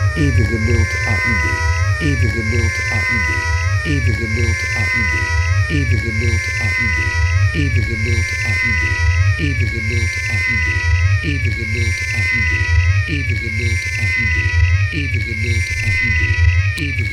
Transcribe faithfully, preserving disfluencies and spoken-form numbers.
Even geluld A U D. Even geluld A U D. Even geluld A U D. Even geluld A U D. Even geluld A U D. Even geluld A U D. Even geluld A U D. Even geluld A U D. Even geluld A U D. Even